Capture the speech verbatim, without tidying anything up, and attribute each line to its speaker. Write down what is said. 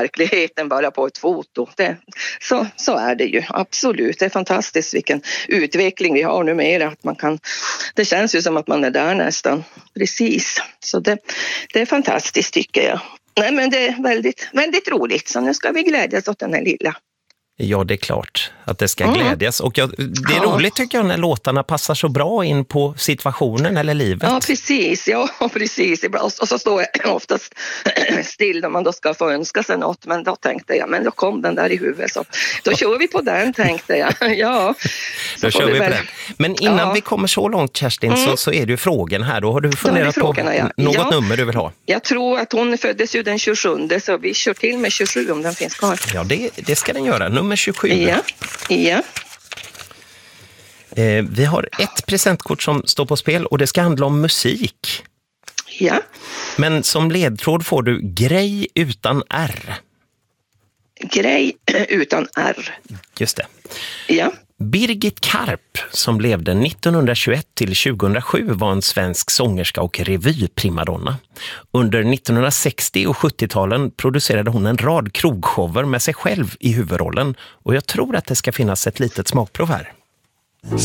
Speaker 1: verkligheten bara på ett foto. Det, så, så är det ju, absolut. Det är fantastiskt vilken utveckling vi har numera. Att man kan, det känns ju som att man är där nästan. Precis. Så det, det är fantastiskt tycker jag. Nej, men det är väldigt, väldigt roligt. Så nu ska vi glädjas åt den här lilla.
Speaker 2: Ja, det är klart att det ska mm. glädjas. Och jag, det är ja. roligt tycker jag när låtarna passar så bra in på situationen eller livet.
Speaker 1: Ja, precis. Ja, precis. Och så står jag oftast still när man då ska få önska sig något. Men då tänkte jag, men då kom den där i huvudet. Så då kör vi på den, tänkte jag. Ja,
Speaker 2: då kör vi, vi på den. Men innan ja. vi kommer så långt, Kerstin, mm. så, så är det ju frågan här. Då har du funderat frågorna, på ja. något ja. nummer du vill ha? Jag tror att hon föddes ju den tjugosjunde, så vi kör till med tjugosju om den finns kvar. Ja, det, det ska den göra. Nummer tjugosju.
Speaker 1: Ja, ja.
Speaker 2: Eh, vi har ett presentkort som står på spel och det ska handla om musik.
Speaker 1: Ja.
Speaker 2: Men som ledtråd får du grej utan R.
Speaker 1: Grej utan R.
Speaker 2: Just det.
Speaker 1: Ja.
Speaker 2: Birgit Karp, som levde nittonhundratjugoett till tjugohundrasju, var en svensk sångerska och revyprimadonna. Under nittonhundrasextio- och sjuttio-talen producerade hon en rad krogshower med sig själv i huvudrollen. Och jag tror att det ska finnas ett litet smakprov här.